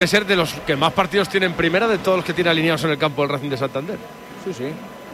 Debe ser de los que más partidos tienen primera de todos los que tiene alineados en el campo del Racing de Santander. Sí.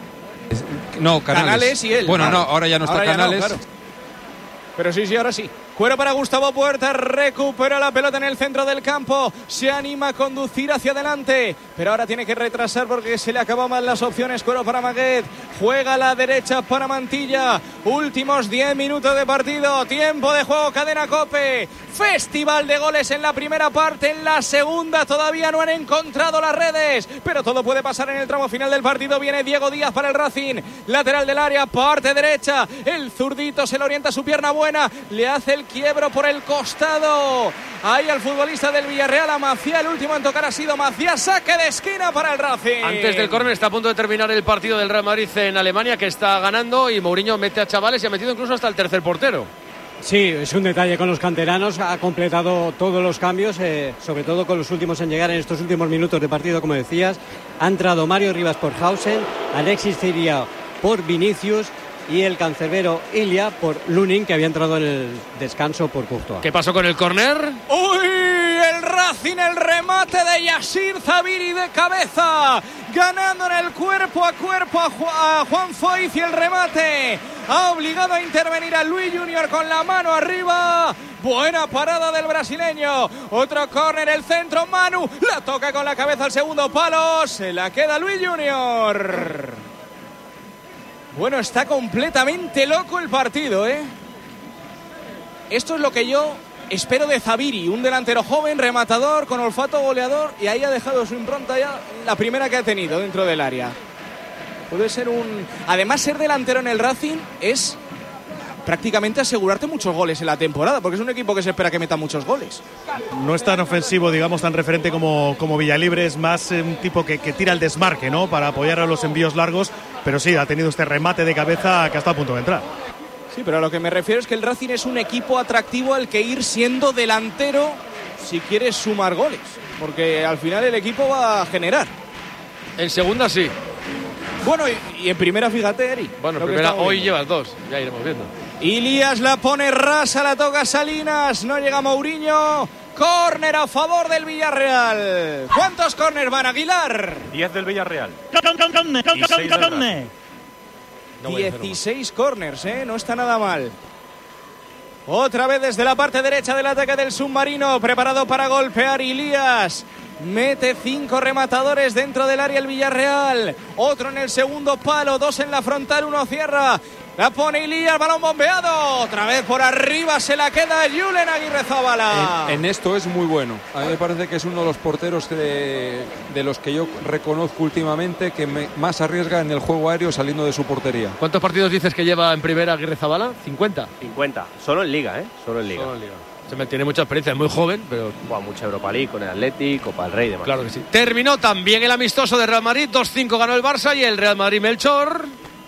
No, Canales y él. Bueno, no, ahora ya no está Canales. No, claro. Pero sí, ahora sí. Cuero para Gustavo Puerta, recupera la pelota en el centro del campo, se anima a conducir hacia adelante, pero ahora tiene que retrasar porque se le acaban las opciones. Cuero para Maguet, juega a la derecha para Mantilla, últimos 10 minutos de partido, tiempo de juego, cadena COPE, festival de goles en la primera parte, en la segunda todavía no han encontrado las redes, pero todo puede pasar en el tramo final del partido. Viene Diego Díaz para el Racing, lateral del área, parte derecha, el zurdito se le orienta su pierna buena, le hace el quiebro por el costado ahí al futbolista del Villarreal, a Maciá. El último en tocar ha sido Maciá, saque de esquina para el Racing. Antes del córner está a punto de terminar el partido del Real Madrid en Alemania, que está ganando, y Mourinho mete a chavales y ha metido incluso hasta el tercer portero. Sí, es un detalle con los canteranos, ha completado todos los cambios, sobre todo con los últimos en llegar en estos últimos minutos de partido, como decías. Ha entrado Mario Rivas por Hausen, Alexis Ciria por Vinicius y el cancerbero Ilia por Lunin, que había entrado en el descanso por Courtois. ¿Qué pasó con el córner? ¡Uy! El Racing, el remate de Yassir Zabiri de cabeza, ganando en el cuerpo a cuerpo a Juan Foyth, y el remate ha obligado a intervenir a Luis Junior con la mano arriba. Buena parada del brasileño. Otro córner, el centro, Manu la toca con la cabeza al segundo palo, se la queda Luis Junior. Bueno, está completamente loco el partido, ¿eh? Esto es lo que yo espero de Zabiri, un delantero joven, rematador, con olfato goleador, y ahí ha dejado su impronta ya, la primera que ha tenido dentro del área. Puede ser Además, ser delantero en el Racing es prácticamente asegurarte muchos goles en la temporada, porque es un equipo que se espera que meta muchos goles. No es tan ofensivo, digamos, tan referente como Villalibre, es más un tipo que tira el desmarque, ¿no?, para apoyar a los envíos largos, pero sí, ha tenido este remate de cabeza que está a punto de entrar. Sí, pero a lo que me refiero es que el Racing es un equipo atractivo al que ir siendo delantero si quieres sumar goles, porque al final el equipo va a generar. En segunda sí. Bueno, y en primera, fíjate, Eri. Bueno, en primera hoy llevas dos, ya iremos viendo. Ilías la pone rasa, la toca Salinas, no llega Mourinho. Córner a favor del Villarreal. ¿Cuántos córners van, Aguilar? 10 del Villarreal. 16 córners, no está nada mal. Otra vez desde la parte derecha del ataque del submarino, preparado para golpear Ilías. Mete 5 rematadores dentro del área el Villarreal. Otro en el segundo palo, 2 en la frontal, 1 cierra. La pone Ilías, balón bombeado. Otra vez por arriba se la queda Julen Aguirrezabala. En esto es muy bueno. A mí me parece que es uno de los porteros de los que yo reconozco últimamente que más arriesga en el juego aéreo saliendo de su portería. ¿Cuántos partidos dices que lleva en primera Aguirrezabala? 50. Solo en Liga, Solo en Liga. Tiene mucha experiencia, es muy joven, pero... mucha Europa League con el Atlético, Copa del Rey y demás. Claro que sí. Terminó también el amistoso de Real Madrid, 2-5 ganó el Barça y el Real Madrid, Melchor...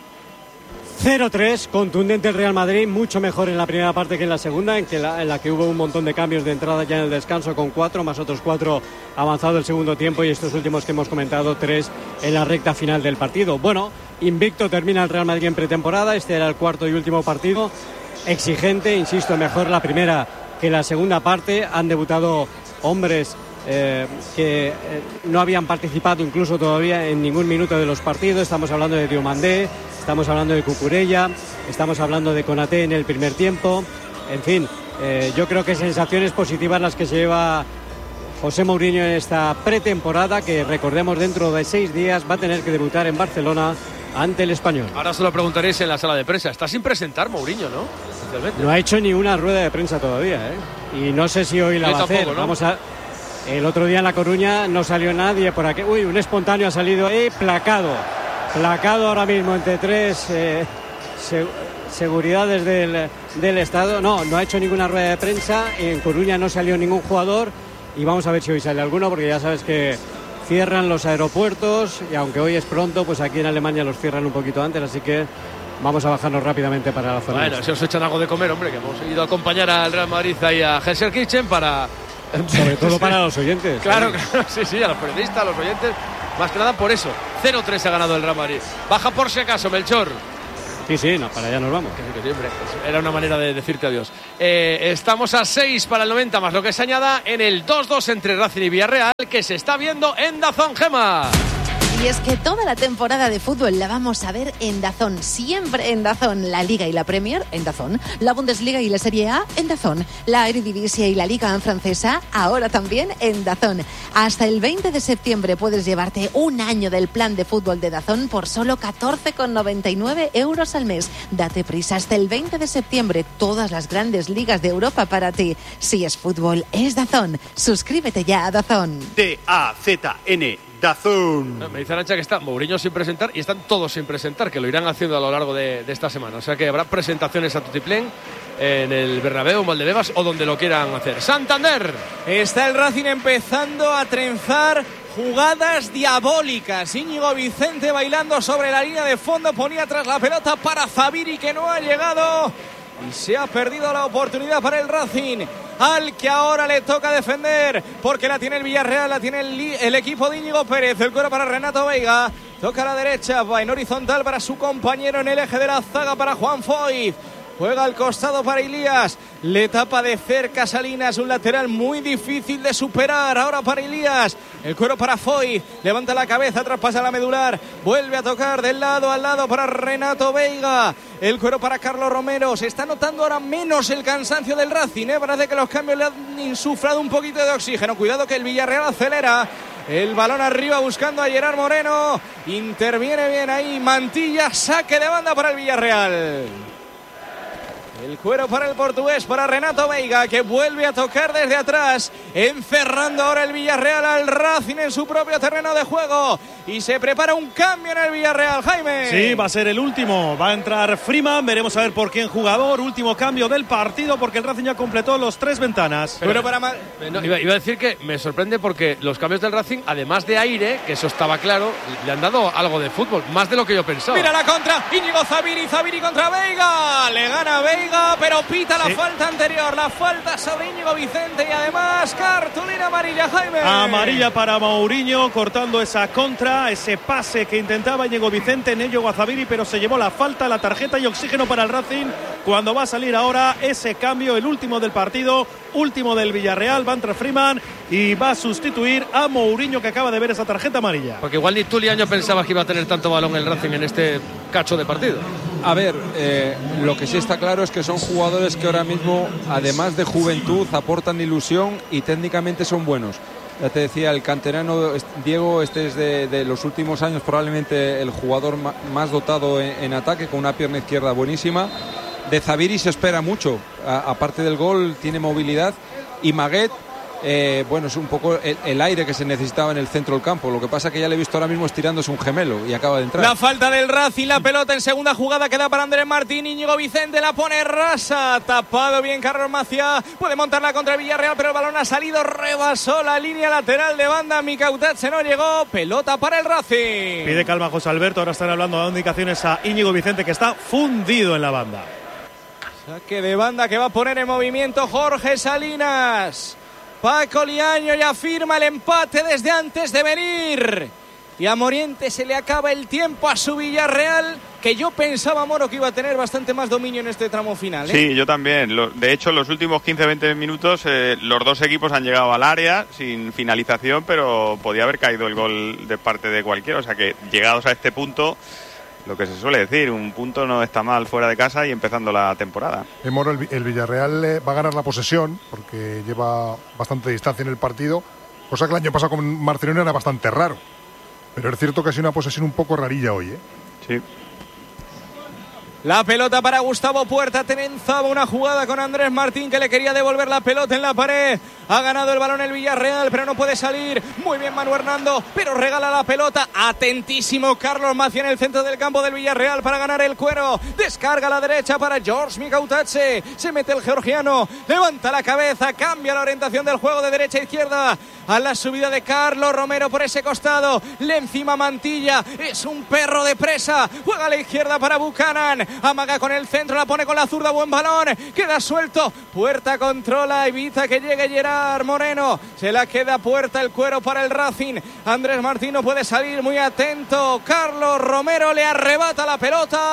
0-3, contundente el Real Madrid, mucho mejor en la primera parte que en la segunda, en la que hubo un montón de cambios de entrada ya en el descanso, con 4 más otros 4 avanzado el segundo tiempo, y estos últimos que hemos comentado, 3 en la recta final del partido. Bueno, invicto termina el Real Madrid en pretemporada, este era el cuarto y último partido, exigente, insisto, mejor la primera que la segunda parte. Han debutado hombres que no habían participado incluso todavía en ningún minuto de los partidos. Estamos hablando de Diomandé, estamos hablando de Cucurella, estamos hablando de Konaté en el primer tiempo. En fin, yo creo que sensaciones positivas las que se lleva José Mourinho en esta pretemporada, que recordemos dentro de 6 días va a tener que debutar en Barcelona ante el Español. Ahora se lo preguntaréis en la sala de prensa. Está sin presentar Mourinho, ¿no? No ha hecho ni una rueda de prensa todavía, y no sé si hoy la va a hacer, ¿no? El otro día en La Coruña no salió nadie por aquí. Uy, un espontáneo ha salido ahí, placado ahora mismo entre 3 seguridades del Estado. No ha hecho ninguna rueda de prensa. En Coruña no salió ningún jugador, y vamos a ver si hoy sale alguno, porque ya sabes que cierran los aeropuertos, y aunque hoy es pronto, pues aquí en Alemania los cierran un poquito antes, así que vamos a bajarnos rápidamente para la zona. Bueno, si os echan algo de comer, hombre, que hemos ido a acompañar al Real Madrid ahí a Gelsenkirchen para... Sobre todo para los oyentes. Claro, sí, a los periodistas, a los oyentes, más que nada por eso. 0-3 ha ganado el Real Madrid. Baja por si acaso, Melchor. Sí, no, para allá nos vamos. Que siempre. Era una manera de decirte adiós. Estamos a 6 para el 90 más lo que se añada en el 2-2 entre Racing y Villarreal, que se está viendo en DAZN, Gemma. Y es que toda la temporada de fútbol la vamos a ver en DAZN, siempre en DAZN. La Liga y la Premier en DAZN, la Bundesliga y la Serie A en DAZN, la Eredivisie y la Liga francesa ahora también en DAZN. Hasta el 20 de septiembre puedes llevarte un año del plan de fútbol de DAZN por solo 14,99 euros al mes. Date prisa, hasta el 20 de septiembre todas las grandes ligas de Europa para ti. Si es fútbol, es DAZN. Suscríbete ya a DAZN. DAZN. DAZN. Me dice Arancha que está Mourinho sin presentar y están todos sin presentar, que lo irán haciendo a lo largo de esta semana. O sea que habrá presentaciones a tutiplén en el Bernabéu, en Valdebebas o donde lo quieran hacer. Santander. Está el Racing empezando a trenzar jugadas diabólicas. Íñigo Vicente bailando sobre la línea de fondo, ponía tras la pelota para Zabiri, que no ha llegado. Y se ha perdido la oportunidad para el Racing, al que ahora le toca defender, porque la tiene el Villarreal, la tiene el equipo de Íñigo Pérez. El cuero para Renato Veiga, toca a la derecha, va en horizontal para su compañero en el eje de la zaga, para Juan Foyth. Juega al costado para Ilías, le tapa de cerca Salinas, un lateral muy difícil de superar. Ahora para Ilías, el cuero para Foyth, levanta la cabeza, traspasa la medular, vuelve a tocar del lado al lado para Renato Veiga. El cuero para Carlos Romero. Se está notando ahora menos el cansancio del Racing, parece que los cambios le han insuflado un poquito de oxígeno. Cuidado que el Villarreal acelera. El balón arriba buscando a Gerard Moreno. Interviene bien ahí Mantilla, saque de banda para el Villarreal. El cuero para el portugués, para Renato Veiga, que vuelve a tocar desde atrás, encerrando ahora el Villarreal al Racing en su propio terreno de juego. Y se prepara un cambio en el Villarreal, Jaime. Sí, va a ser el último. Va a entrar Freeman, veremos a ver por quién jugador. Último cambio del partido, porque el Racing ya completó los 3 ventanas. Pero iba a decir que me sorprende porque los cambios del Racing, además de aire, que eso estaba claro, le han dado algo de fútbol, más de lo que yo pensaba. Mira la contra, Íñigo Zabiri contra Veiga. Le gana Veiga, pero pita la falta anterior, la falta sobre Íñigo Vicente, y además cartulina amarilla, Jaime. Amarilla para Mourinho, cortando esa contra, ese pase que intentaba Íñigo Vicente en ello Zabiri, pero se llevó la falta, la tarjeta y oxígeno para el Racing cuando va a salir ahora ese cambio, el último del partido, último del Villarreal. Va a entrar Freeman y va a sustituir a Mourinho, que acaba de ver esa tarjeta amarilla. Porque igual ni tú, Liaño, pensabas que iba a tener tanto balón el Racing en este cacho de partido. A ver, lo que sí está claro es que son jugadores que ahora mismo, además de juventud, aportan ilusión y técnicamente son buenos. Ya te decía, el canterano Diego, este es de los últimos años probablemente el jugador más dotado en ataque, con una pierna izquierda buenísima. De Zabiri se espera mucho, aparte del gol tiene movilidad, y Maguet, bueno, es un poco el aire que se necesitaba en el centro del campo. Lo que pasa que ya le he visto ahora mismo estirándose un gemelo y acaba de entrar. La falta del Racing, la pelota en segunda jugada queda para Andrés Martín. Íñigo Vicente la pone rasa, tapado bien Carlos Maciá, puede montarla contra el Villarreal, pero el balón ha salido, rebasó la línea lateral de banda. Micautat se no llegó, pelota para el Racing. Pide calma José Alberto, ahora están hablando, dando indicaciones a Íñigo Vicente, que está fundido en la banda. Saque de banda que va a poner en movimiento Jorge Salinas. Paco Liaño ya firma el empate desde antes de venir. Y a Moriente se le acaba el tiempo a su Villarreal, que yo pensaba, Moro, que iba a tener bastante más dominio en este tramo final. Sí, yo también. De hecho, en los últimos 15-20 minutos los dos equipos han llegado al área sin finalización, pero podía haber caído el gol de parte de cualquiera. O sea que llegados a este punto, lo que se suele decir, un punto no está mal fuera de casa y empezando la temporada. Moro, el Villarreal va a ganar la posesión porque lleva bastante distancia en el partido, cosa que el año pasado con Marcelino era bastante raro. Pero es cierto que ha sido una posesión un poco rarilla hoy, ¿eh? Sí. La pelota para Gustavo Puerta, trenzaba una jugada con Andrés Martín, que le quería devolver la pelota en la pared. Ha ganado el balón el Villarreal, pero no puede salir. Muy bien Manu Hernando, pero regala la pelota. Atentísimo Carlos Maciá en el centro del campo del Villarreal para ganar el cuero. Descarga a la derecha para George Micautatse. Se mete el georgiano, levanta la cabeza, cambia la orientación del juego de derecha a izquierda. A la subida de Carlos Romero por ese costado. Le encima Mantilla, es un perro de presa. Juega a la izquierda para Buchanan. Amaga con el centro, la pone con la zurda, buen balón, queda suelto. Puerta controla, evita que llegue Gerard Moreno. Se la queda Puerta, el cuero para el Racing. Andrés Martín no puede salir, muy atento. Carlos Romero le arrebata la pelota.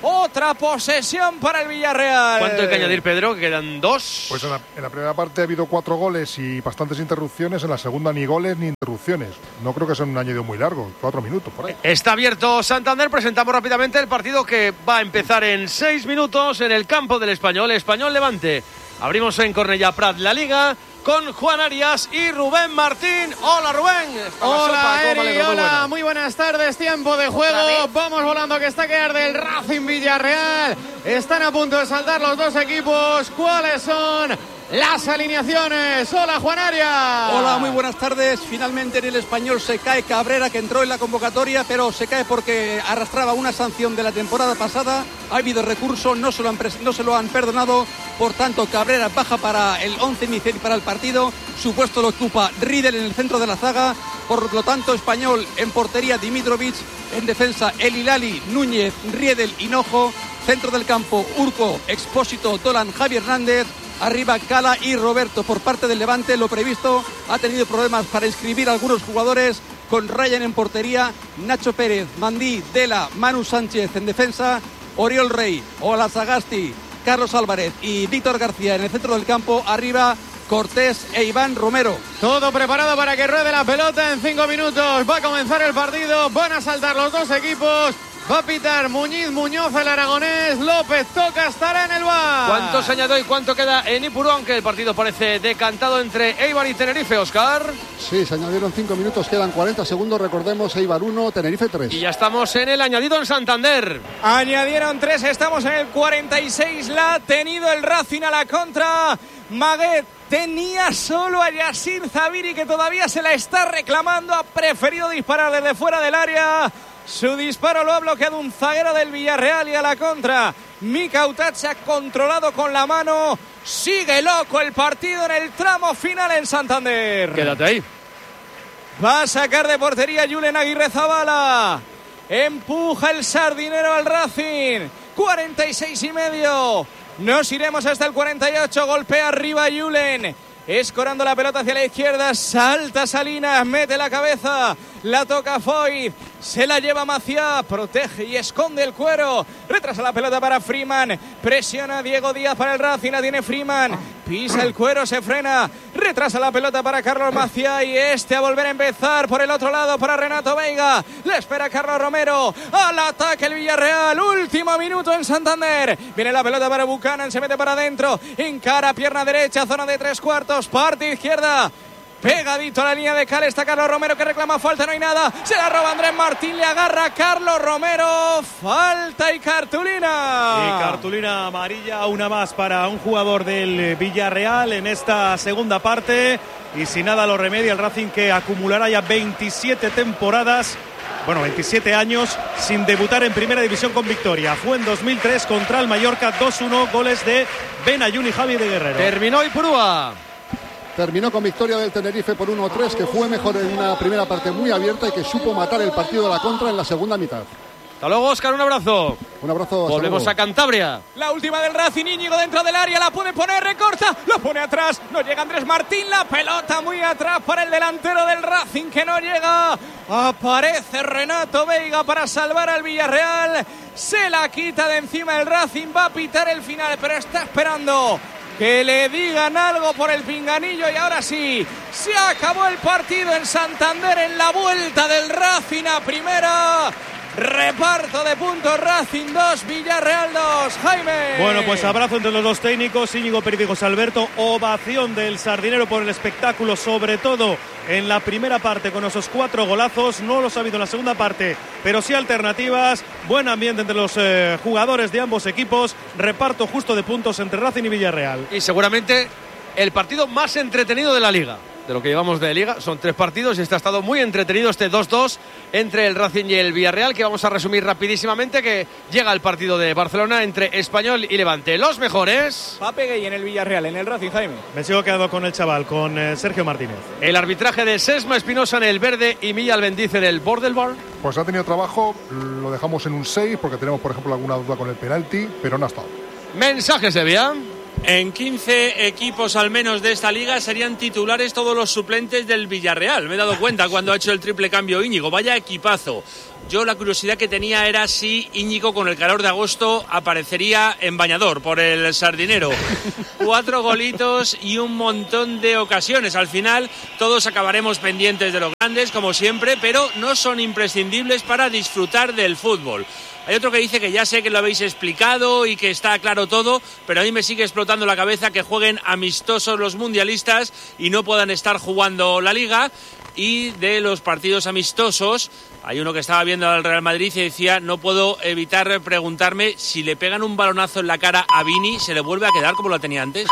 Otra posesión para el Villarreal. ¿Cuánto hay que añadir, Pedro? Que quedan 2. Pues en la primera parte ha habido 4 goles y bastantes interrupciones. En la segunda ni goles ni interrupciones. No creo que sea un añadido muy largo, 4 minutos por ahí. Está abierto Santander. Presentamos rápidamente el partido que va a empezar en 6 minutos en el campo del Español. Español Levante. Abrimos en Cornellà Prat la Liga con Juan Arias y Rubén Martín. Hola, Rubén. Hola, Eri. Hola, muy buenas tardes. Tiempo de juego. Vamos volando, que está que arde el Racing Villarreal. Están a punto de saltar los dos equipos. ¿Cuáles son las alineaciones? Hola, Juan Arias. Hola, muy buenas tardes. Finalmente en el Español se cae Cabrera, que entró en la convocatoria, pero se cae porque arrastraba una sanción de la temporada pasada. Ha habido recurso, no se lo han perdonado. Por tanto, Cabrera baja para el 11 inicial y para el partido. Su puesto lo ocupa Riedel en el centro de la zaga. Por lo tanto, Español en portería Dimitrovic. En defensa El Hilali, Núñez, Riedel, Hinojo. Centro del campo Urco, Expósito, Dolan, Javi Hernández. Arriba Cala y Roberto. Por parte del Levante, lo previsto, ha tenido problemas para inscribir a algunos jugadores, con Ryan en portería, Nacho Pérez, Mandí, Dela, Manu Sánchez en defensa, Oriol Rey, Ola Sagasti, Carlos Álvarez y Víctor García en el centro del campo. Arriba Cortés e Iván Romero. Todo preparado para que ruede la pelota en 5 minutos. Va a comenzar el partido, van a saltar los dos equipos. Va a pitar Muñoz, el aragonés. López Toca estará en el bar. ¿Cuánto se añadió y cuánto queda en Ipurú? Aunque el partido parece decantado entre Eibar y Tenerife, Óscar. Sí, se añadieron 5 minutos, quedan 40 segundos. Recordemos, Eibar 1, Tenerife 3. Y ya estamos en el añadido en Santander. Añadieron 3, estamos en el 46. La ha tenido el Racing a la contra. Maguet tenía solo a Yassir Zabiri, que todavía se la está reclamando. Ha preferido disparar desde fuera del área. Su disparo lo ha bloqueado un zaguero del Villarreal y a la contra Mika Utache ha controlado con la mano. Sigue loco el partido en el tramo final en Santander. Quédate ahí. Va a sacar de portería Julen Aguirrezabala. Empuja el Sardinero al Racing. 46,5. Nos iremos hasta el 48. Golpea arriba Julen. Escorando la pelota hacia la izquierda. Salta Salinas. Mete la cabeza. La toca Foyt. Se la lleva Maciá. Protege y esconde el cuero. Retrasa la pelota para Freeman. Presiona Diego Díaz para el Racing. La tiene Freeman. Pisa el cuero. Se frena. Retrasa la pelota para Carlos Maciá. Y a volver a empezar por el otro lado para Renato Veiga. Le espera Carlos Romero. Al ataque el Villarreal. Último minuto en Santander. Viene la pelota para Buchanan. Se mete para adentro. Encara pierna derecha. Zona de 3/4. Parte izquierda. Pegadito a la línea de Cal está Carlos Romero, que reclama falta, no hay nada. Se la roba Andrés Martín, le agarra Carlos Romero. Falta y cartulina. Y cartulina amarilla, una más para un jugador del Villarreal en esta segunda parte. Y si nada lo remedia el Racing, que acumulará ya 27 temporadas. Bueno, 27 años sin debutar en primera división con victoria. Fue en 2003 contra el Mallorca, 2-1, goles de Benayoun y Javi de Guerrero. Terminó Ipurúa. Terminó con victoria del Tenerife por 1-3, que fue mejor en una primera parte muy abierta y que supo matar el partido a la contra en la segunda mitad. Hasta luego, Óscar, un abrazo. Un abrazo. Volvemos a Cantabria. La última del Racing, Íñigo dentro del área, la puede poner, recorta, la pone atrás, no llega Andrés Martín, la pelota muy atrás para el delantero del Racing, que no llega. Aparece Renato Veiga para salvar al Villarreal, se la quita de encima el Racing, va a pitar el final, pero está esperando que le digan algo por el pinganillo. Y ahora sí, se acabó el partido en Santander, en la vuelta del Racing a primera. Reparto de puntos, Racing 2, Villarreal 2. Jaime. Bueno, pues abrazo entre los dos técnicos, Íñigo Pérez y José Alberto. Ovación del Sardinero por el espectáculo, sobre todo en la primera parte con esos 4 golazos. No los ha habido en la segunda parte, pero sí alternativas. Buen ambiente entre los jugadores de ambos equipos. Reparto justo de puntos entre Racing y Villarreal. Y seguramente el partido más entretenido de la Liga. De lo que llevamos de Liga, son 3 partidos y este ha estado muy entretenido, este 2-2 entre el Racing y el Villarreal, que vamos a resumir rapidísimamente, que llega el partido de Barcelona entre Español y Levante. Los mejores. Pape Gay en el Villarreal, en el Racing, Jaime. Me sigo quedando con el chaval, con Sergio Martínez. El arbitraje de Sesma Espinosa en el verde y Milla Albendiz en el Bordelbar. Pues ha tenido trabajo, lo dejamos en un 6 porque tenemos, por ejemplo, alguna duda con el penalti, pero no ha estado. Mensajes, Sevilla. En 15 equipos al menos de esta liga serían titulares todos los suplentes del Villarreal. Me he dado cuenta cuando ha hecho el triple cambio Íñigo. Vaya equipazo. Yo la curiosidad que tenía era si Íñigo con el calor de agosto aparecería en bañador por el Sardinero. 4 golitos y un montón de ocasiones. Al final todos acabaremos pendientes de los grandes como siempre, pero no son imprescindibles para disfrutar del fútbol. Hay otro que dice que ya sé que lo habéis explicado y que está claro todo, pero a mí me sigue explotando la cabeza que jueguen amistosos los mundialistas y no puedan estar jugando la Liga. Y de los partidos amistosos, hay uno que estaba viendo al Real Madrid y decía, no puedo evitar preguntarme si le pegan un balonazo en la cara a Vini, ¿se le vuelve a quedar como lo tenía antes?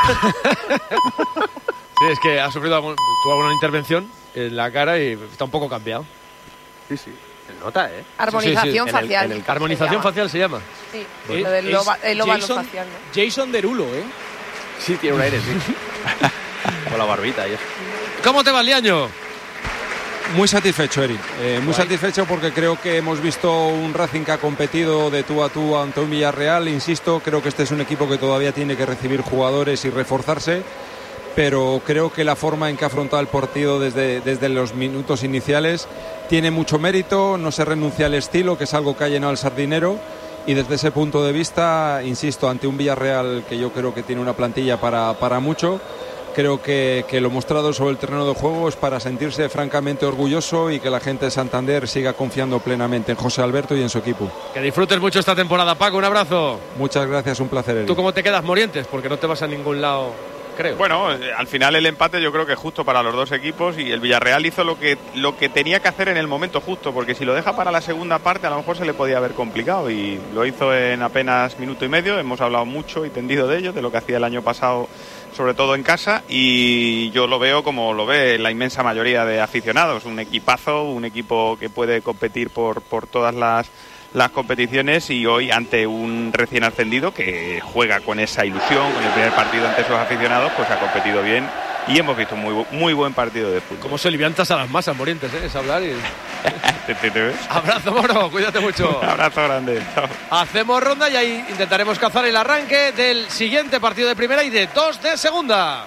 Sí, es que ha sufrido tuvo alguna intervención en la cara y está un poco cambiado. Sí, sí. Se nota, ¿eh? Armonización facial. Armonización facial se llama. Sí, lo del óvalo Jason, facial, ¿no? Jason Derulo, ¿eh? Sí, tiene un aire, sí. Con la barbita y eso. ¿Cómo te va, Liaño? Muy satisfecho, Eric. Muy satisfecho porque creo que hemos visto un Racing que ha competido de tú a tú ante un Villarreal. Insisto, creo que este es un equipo que todavía tiene que recibir jugadores y reforzarse, pero creo que la forma en que ha afrontado el partido desde los minutos iniciales tiene mucho mérito. No se renuncia al estilo, que es algo que ha llenado al Sardinero, y desde ese punto de vista, insisto, ante un Villarreal que yo creo que tiene una plantilla para mucho, creo que lo mostrado sobre el terreno de juego es para sentirse francamente orgulloso y que la gente de Santander siga confiando plenamente en José Alberto y en su equipo. Que disfrutes mucho esta temporada, Paco, un abrazo. Muchas gracias, un placer, Eric. ¿Tú cómo te quedas, Morientes? Porque no te vas a ningún lado, creo. Bueno, al final el empate yo creo que es justo para los dos equipos y el Villarreal hizo lo que tenía que hacer en el momento justo, porque si lo deja para la segunda parte a lo mejor se le podía haber complicado y lo hizo en apenas minuto y medio. Hemos hablado mucho y tendido de ello, de lo que hacía el año pasado, sobre todo en casa, y yo lo veo como lo ve la inmensa mayoría de aficionados, un equipazo, un equipo que puede competir por todas las competiciones, y hoy ante un recién ascendido que juega con esa ilusión, con el primer partido ante sus aficionados, pues ha competido bien y hemos visto un muy buen partido de fútbol. Cómo se liviantas a las masas, Morientes, ¿eh? Es hablar y... Abrazo, Moro, cuídate mucho. Un abrazo grande. Chao. Hacemos ronda y ahí intentaremos cazar el arranque del siguiente partido de primera y de 2 de segunda.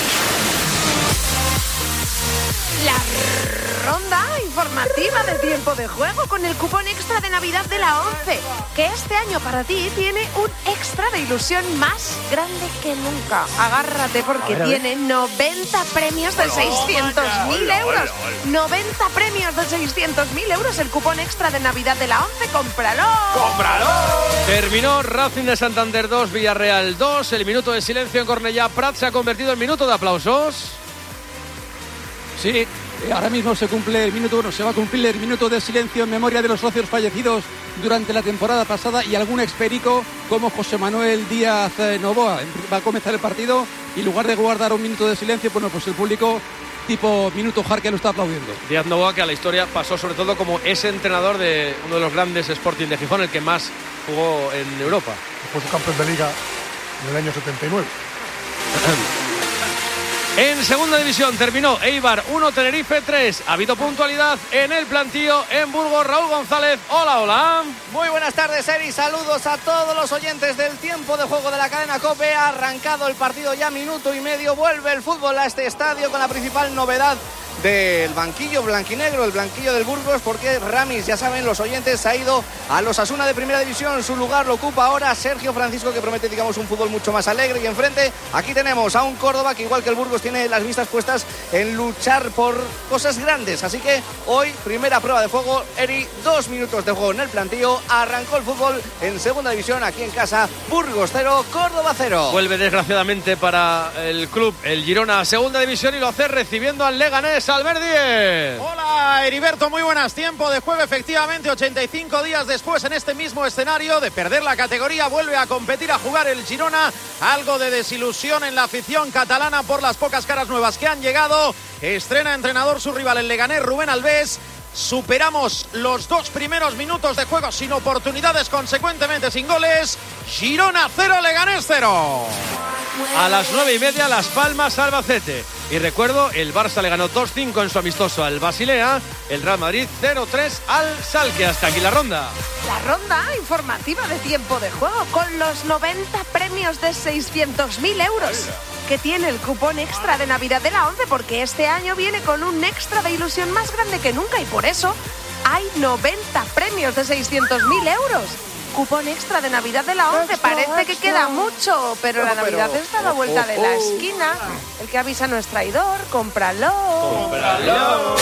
La ronda informativa de tiempo de juego con el cupón extra de Navidad de la 11, que este año para ti tiene un extra de ilusión más grande que nunca. Agárrate porque tiene 90 premios de 600.000 euros. 90 premios de 600.000 euros el cupón extra de Navidad de la 11. ¡Cómpralo! ¡Cómpralo! Terminó Racing de Santander 2, Villarreal 2. El minuto de silencio en Cornellá Prat se ha convertido en minuto de aplausos. Sí, ahora mismo se va a cumplir el minuto de silencio en memoria de los socios fallecidos durante la temporada pasada y algún experico como José Manuel Díaz Novoa. Va a comenzar el partido y en lugar de guardar un minuto de silencio, bueno, pues el público tipo minuto Jarque lo está aplaudiendo. Díaz Novoa, que a la historia pasó sobre todo como ese entrenador de uno de los grandes Sporting de Gijón, el que más jugó en Europa. Fue su campeón de liga en el año 79. En segunda división terminó Eibar 1, Tenerife 3. Ha habido puntualidad en el plantío en Burgos. Raúl González, hola, hola. Muy buenas tardes, Eri. Saludos a todos los oyentes del tiempo de juego de la cadena COPE. Ha arrancado el partido ya minuto y medio. Vuelve el fútbol a este estadio con la principal novedad del banquillo blanquinegro, el banquillo del Burgos, porque Ramis, ya saben los oyentes, ha ido a los Asuna de primera división. Su lugar lo ocupa ahora Sergio Francisco, que promete, digamos, un fútbol mucho más alegre. Y enfrente, aquí tenemos a un Córdoba que, igual que el Burgos, tiene las vistas puestas en luchar por cosas grandes. Así que hoy, primera prueba de fuego, Eri, 2 minutos de juego en el plantillo. Arrancó el fútbol en segunda división, aquí en casa. Burgos 0, Córdoba 0. Vuelve desgraciadamente para el club el Girona a segunda división y lo hace recibiendo al Leganés. Albert Díez. Hola, Heriberto, muy buenas. Tiempo de juego, efectivamente, 85 días después en este mismo escenario de perder la categoría, vuelve a competir, a jugar el Girona. Algo de desilusión en la afición catalana por las pocas caras nuevas que han llegado. Estrena entrenador su rival, el Leganés, Rubén Alves. Superamos los 2 primeros minutos de juego sin oportunidades, consecuentemente sin goles. Girona 0, Leganés 0. A las 9:30, Las Palmas, Albacete. Y recuerdo, el Barça le ganó 2-5 en su amistoso al Basilea, el Real Madrid 0-3 al Schalke. Hasta aquí la ronda. La ronda informativa de tiempo de juego con los 90 premios de 600.000 euros que tiene el cupón extra de Navidad de la 11, porque este año viene con un extra de ilusión más grande que nunca y por eso hay 90 premios de 600.000 euros. Cupón extra de Navidad de la 11. Parece que queda mucho, pero la Navidad está a la vuelta de la esquina. El que avisa no es traidor. ¡Cómpralo! ¡Cómpralo!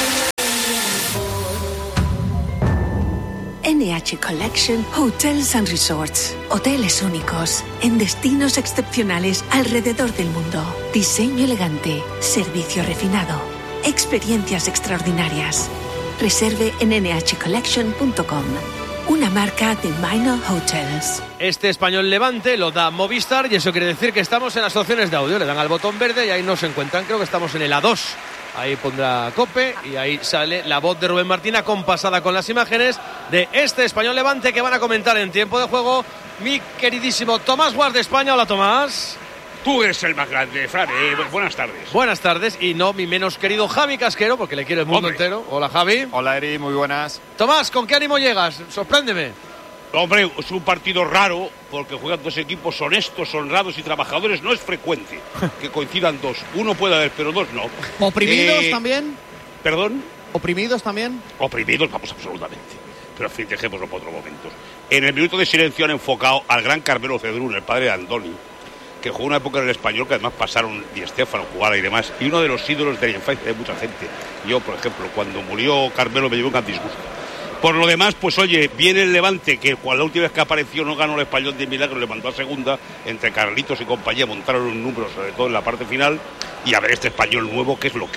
NH Collection Hotels and Resorts. Hoteles únicos, en destinos excepcionales alrededor del mundo. Diseño elegante, servicio refinado, experiencias extraordinarias. Reserve en nhcollection.com. Una marca de Minor Hotels. Este Español Levante lo da Movistar y eso quiere decir que estamos en las opciones de audio. Le dan al botón verde y ahí nos encuentran. Creo que estamos en el A2. Ahí pondrá Cope y ahí sale la voz de Rubén Martín acompasada con las imágenes de este Español Levante que van a comentar en tiempo de juego mi queridísimo Tomás Guas de España. Hola, Tomás. Tú eres el más grande, Fran. Buenas tardes. Buenas tardes y no mi menos querido Javi Casquero, porque le quiere el mundo entero. Hola, Javi. Hola, Eri, muy buenas. Tomás, ¿con qué ánimo llegas? Sorpréndeme. Hombre, es un partido raro porque juegan dos equipos honestos, honrados y trabajadores. No es frecuente que coincidan dos. Uno puede haber, pero dos no. ¿Oprimidos también? ¿Perdón? ¿Oprimidos también? Oprimidos, vamos, absolutamente. Pero en fin, dejémoslo para otro momento. En el minuto de silencio han enfocado al gran Carmelo Cedrún, el padre de Andoni, que jugó una época en el Español que además pasaron Di Stéfano, Jugada y demás, y uno de los ídolos de la infancia de mucha gente. Yo, por ejemplo, cuando murió Carmelo me llevó un gran disgusto. Por lo demás, pues oye, viene el Levante, que cuando la última vez que apareció no ganó el Español de milagro, le mandó a segunda, entre Carlitos y compañía montaron un número, sobre todo en la parte final, y a ver este Español nuevo, qué es lo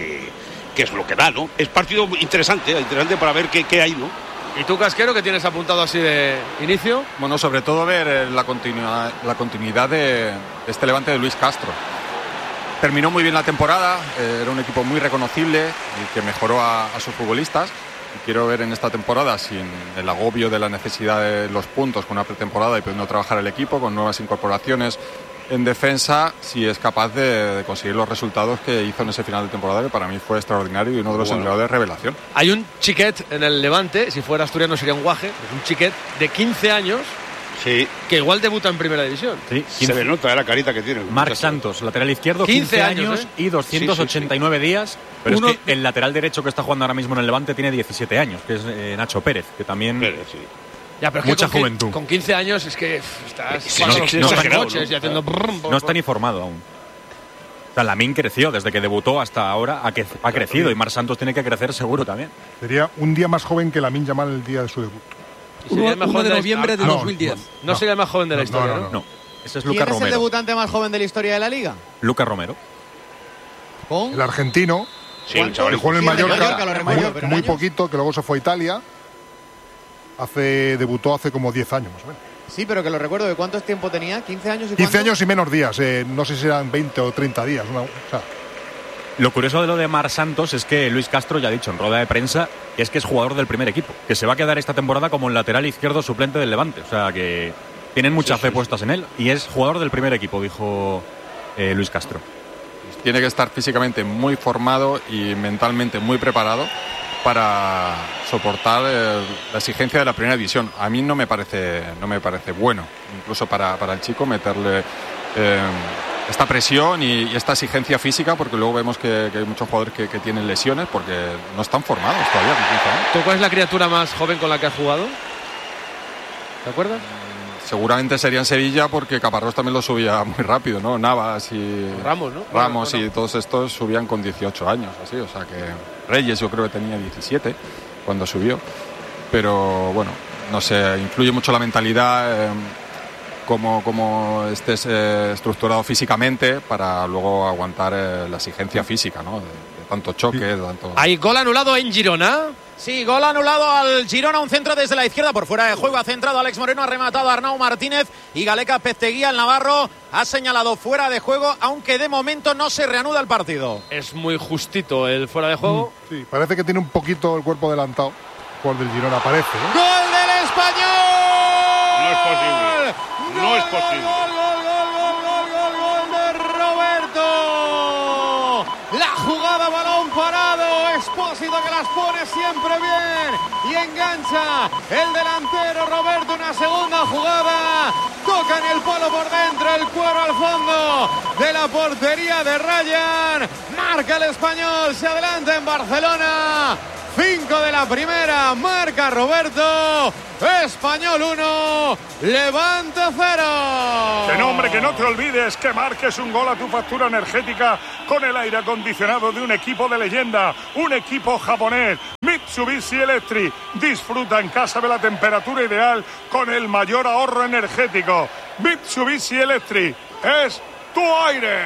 que da, ¿no? Es partido interesante para ver qué hay, ¿no? ¿Y tú, Casquero, qué tienes apuntado así de inicio? Bueno, sobre todo ver la continuidad de este Levante de Luis Castro. Terminó muy bien la temporada, era un equipo muy reconocible y que mejoró a sus futbolistas. Y quiero ver en esta temporada, sin el agobio de la necesidad de los puntos, con una pretemporada y pudiendo trabajar el equipo, con nuevas incorporaciones en defensa, si es capaz de conseguir los resultados que hizo en ese final de temporada, que para mí fue extraordinario y uno de los entrenadores de revelación. Hay un chiquet en el Levante, si fuera asturiano sería un guaje, es un chiquet de 15 años. Sí. Que igual debuta en primera división. Sí, se le nota la carita que tiene. Marc Santos, lateral izquierdo, 15 años y 289 días. Pero es que el lateral derecho que está jugando ahora mismo en el Levante tiene 17 años, que es Nacho Pérez, que también... Pérez, sí. Ya, pero mucha juventud. Con 15 años es que estás no está ni formado aún. O sea, Lamine creció desde que debutó hasta ahora, ha crecido, y Marc Santos tiene que crecer seguro también. Sería un día más joven que Lamine Yamal el día de su debut. 1 de noviembre de 2010. No sería el más joven de la historia, ¿no? No. Ese es Lucas Romero. ¿Quién es el debutante más joven de la historia de la Liga? Lucas Romero. ¿Con? El argentino. Sí, el chaval. Que jugó en el Mallorca muy poquito, que luego se fue a Italia. Debutó hace como 10 años más o menos. Sí, pero que lo recuerdo. ¿De cuánto tiempo tenía? ¿15 años y 15 años y menos días. No sé si eran 20 o 30 días. Lo curioso de lo de Marc Santos es que Luis Castro ya ha dicho en rueda de prensa que es jugador del primer equipo, que se va a quedar esta temporada como el lateral izquierdo suplente del Levante. O sea, que tienen mucha fe puestas en él y es jugador del primer equipo, dijo Luis Castro. Tiene que estar físicamente muy formado y mentalmente muy preparado para soportar la exigencia de la primera división. A mí no me parece bueno, incluso para el chico, meterle esta presión y esta exigencia física, porque luego vemos que hay muchos jugadores que tienen lesiones porque no están formados todavía. ¿Tú cuál es la criatura más joven con la que has jugado? ¿Te acuerdas? Seguramente sería en Sevilla, porque Caparrós también lo subía muy rápido, ¿no? Navas y Ramos, ¿no? Ramos y todos estos subían con 18 años, así, o sea que Reyes yo creo que tenía 17 cuando subió, pero bueno, no sé, influye mucho la mentalidad, cómo estés estructurado físicamente para luego aguantar la exigencia física, ¿no? De tanto choque, de tanto... ¿Hay gol anulado en Girona? Sí, gol anulado al Girona, un centro desde la izquierda por fuera de juego, ha centrado Alex Moreno, ha rematado a Arnau Martínez y Galeca Pezteguía, el navarro, ha señalado fuera de juego, aunque de momento no se reanuda el partido. Es muy justito el fuera de juego. Sí, parece que tiene un poquito el cuerpo adelantado, el del Girona parece, ¿eh? ¡Gol del Español! No es posible, no es posible. ¡Gol de Roberto! Expósito que las pone siempre bien y engancha el delantero Roberto. Una segunda jugada, toca en el palo por dentro, el cuero al fondo de la portería de Ryan. Marca el español, se adelanta en Barcelona. 5 de la primera, marca Roberto. Español 1, Levante 0. Que no, hombre, que no te olvides que marques un gol a tu factura energética con el aire acondicionado de un equipo de leyenda, un equipo japonés, Mitsubishi Electric. Disfruta en casa de la temperatura ideal con el mayor ahorro energético. Mitsubishi Electric es tu aire.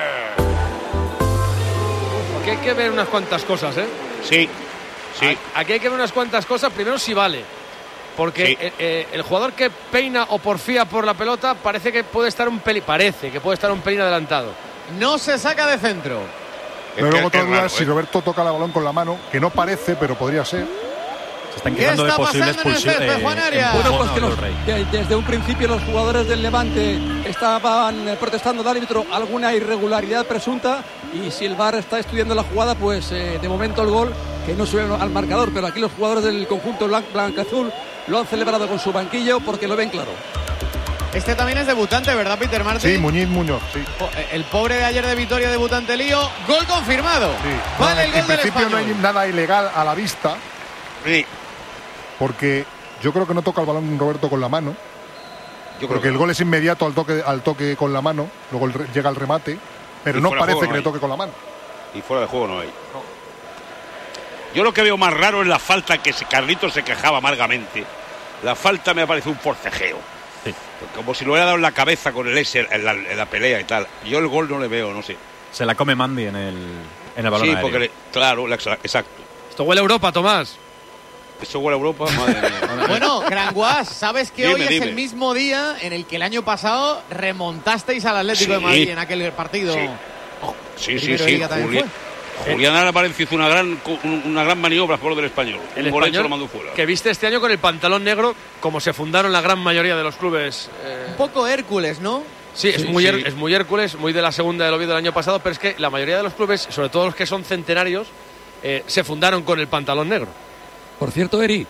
Aquí hay que ver unas cuantas cosas, ¿eh? Sí. Aquí hay que ver unas cuantas cosas. Primero, si vale. Porque el jugador que peina o porfía por la pelota parece que puede estar un pelín adelantado. No se saca de centro. Pero luego otra duda es si Roberto toca el balón con la mano, que no parece, pero podría ser. Se están quejando de posible expulsión. Bueno, pues que desde un principio los jugadores del Levante estaban protestando al árbitro alguna irregularidad presunta, y si el VAR está estudiando la jugada, pues de momento el gol que no sube al marcador, pero aquí los jugadores del conjunto blanco-azul lo han celebrado con su banquillo porque lo ven claro. Este también es debutante, ¿verdad, Peter Martin? Sí, Muñoz, sí. El pobre de ayer de Vitoria, debutante Lío. Gol confirmado. Sí. Vale, el gol del principio español. no hay nada ilegal a la vista. Sí. Porque yo creo que no toca el balón Roberto con la mano. Porque el gol es inmediato al toque con la mano. Luego llega el remate. Pero no parece que le toque con la mano. Y fuera de juego no hay. No. Yo lo que veo más raro es la falta, que Carlitos se quejaba amargamente. La falta me ha parecido un forcejeo. Sí. Como si lo hubiera dado en la cabeza con el S en la pelea y tal. Yo el gol no le veo, no sé. Se la come Mandy en el balón sí, aéreo. Porque claro, exacto. Esto huele a Europa, Tomás. Eso huele a Europa, madre mía. Bueno, Granguas, ¿sabes que hoy es el mismo día en el que el año pasado remontasteis al Atlético de Madrid en aquel partido? Sí. Julián Álvarez hizo una gran maniobra a favor del español. El español lo mandó fuera. Que viste este año con el pantalón negro, como se fundaron la gran mayoría de los clubes. Un poco Hércules, ¿no? Sí, es muy Hércules, muy de la segunda del Oviedo del año pasado, pero es que la mayoría de los clubes, sobre todo los que son centenarios, se fundaron con el pantalón negro. Por cierto, Eri,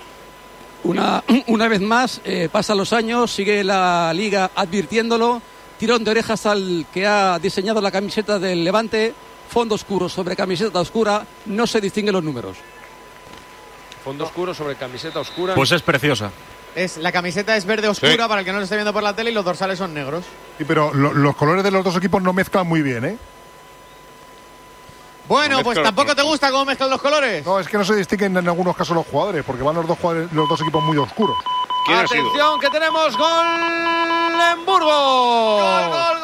una vez más, pasan los años, sigue la Liga advirtiéndolo. Tirón de orejas al que ha diseñado la camiseta del Levante. Fondo oscuro sobre camiseta oscura, no se distinguen los números. Fondo oscuro sobre camiseta oscura. Pues es preciosa. La camiseta es verde oscura, para el que no lo esté viendo por la tele, y los dorsales son negros. Sí, pero los colores de los dos equipos no mezclan muy bien, ¿eh? Bueno, pues tampoco te gusta cómo mezclan los colores. No, es que no se distinguen en algunos casos los jugadores, porque van los dos equipos muy oscuros. Atención, que tenemos gol en Burgos. Gol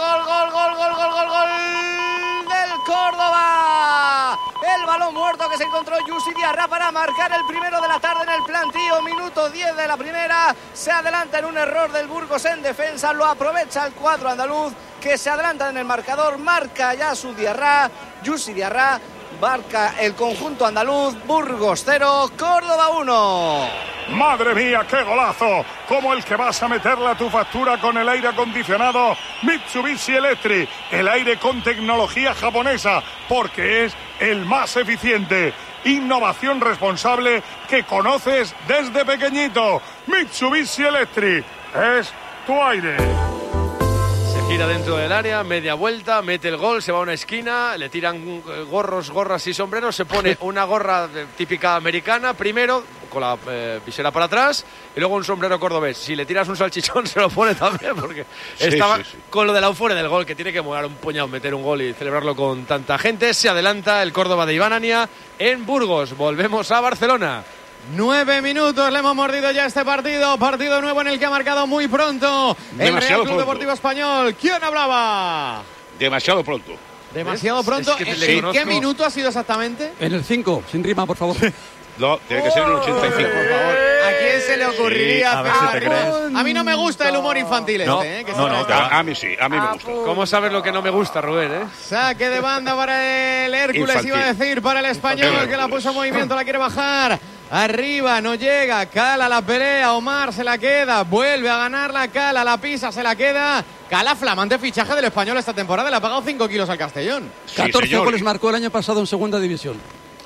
del Córdoba. El balón muerto que se encontró Yusi Diarra para marcar el primero de la tarde en el plantío. Minuto 10 de la primera. Se adelanta en un error del Burgos en defensa. Lo aprovecha el cuadro andaluz, que se adelanta en el marcador. Marca ya su Diarra. Yusi Diarra. Marca el conjunto andaluz. Burgos 0, Córdoba 1. ¡Madre mía, qué golazo! Como el que vas a meterle a tu factura con el aire acondicionado Mitsubishi Electric. El aire con tecnología japonesa, porque es el más eficiente. Innovación responsable que conoces desde pequeñito. Mitsubishi Electric es tu aire. Gira dentro del área, media vuelta, mete el gol, se va a una esquina, le tiran gorras y sombreros, se pone una gorra típica americana primero, con la visera para atrás, y luego un sombrero cordobés. Si le tiras un salchichón se lo pone también, porque estaba con lo de la euforia del gol, que tiene que mover un puñado, meter un gol y celebrarlo con tanta gente. Se adelanta el Córdoba de Iván Ania en Burgos. Volvemos a Barcelona. 9 minutos, le hemos mordido ya este partido. Partido nuevo en el que ha marcado muy pronto el Real Club Deportivo Español. ¿Quién hablaba? Demasiado pronto. Demasiado pronto. ¿En qué minuto ha sido exactamente? En el 5, sin rima, por favor. No, tiene que ser en el 85. Por favor. ¿A quién se le ocurriría hacer? A ver si te crees. A mí no me gusta el humor infantil A mí sí, a mí me gusta. ¿Cómo sabes lo que no me gusta, Rubén? Saque de banda para el Hércules, infantil. Iba a decir, para el español, que la puso en movimiento, la quiere bajar. Arriba, no llega, Cala la pelea, Omar se la queda, vuelve a ganarla, Cala la pisa, se la queda. Cala, flamante fichaje del español esta temporada, le ha pagado 5 kilos al Castellón. 14 goles marcó el año pasado en segunda división.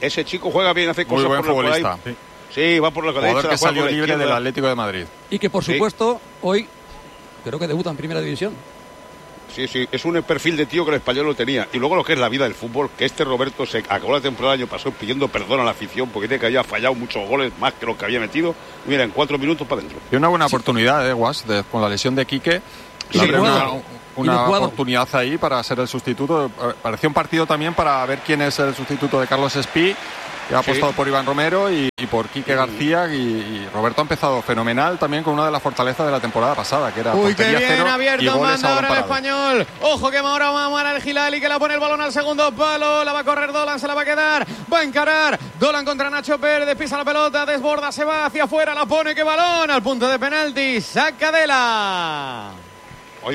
Ese chico juega bien, hace Muy cosas buen por futbolista. Sí, va por la derecha. Jugador que salió libre del Atlético de Madrid. Y que, por supuesto, hoy creo que debuta en Primera División. Sí, es un perfil de tío que el Español lo tenía. Y luego lo que es la vida del fútbol, que Roberto se acabó la temporada del año pasado pidiendo perdón a la afición porque dice que había fallado muchos goles más que los que había metido. Y mira, en 4 minutos para adentro. Y una buena oportunidad, Guas, con la lesión de Quique. Una oportunidad ahí para ser el sustituto. Parecía un partido también para ver quién es el sustituto de Carlos Espí, que ha apostado por Iván Romero y por Quique García, y Roberto ha empezado fenomenal también con una de las fortalezas de la temporada pasada, que era portería qué bien cero abierto, y goles manda a ahora balón el parado. Español. Ojo que ahora va a amar el Gilali, que la pone el balón al segundo palo, la va a correr Dolan, se la va a quedar, va a encarar Dolan contra Nacho Pérez, pisa la pelota, desborda, se va hacia afuera, la pone, que balón al punto de penalti, saca Dela. Oye,